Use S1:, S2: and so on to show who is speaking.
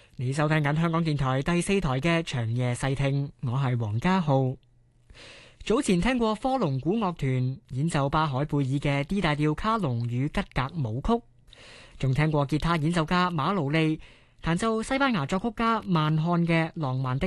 S1: 你收聽緊香港電台第四台嘅長夜細聽，我係黃家浩。早前聽過科隆古樂團演奏巴海貝爾嘅 D 大調卡農與吉格舞曲，仲聽過吉他演奏家馬勞利彈奏西班牙作曲家曼漢嘅浪漫的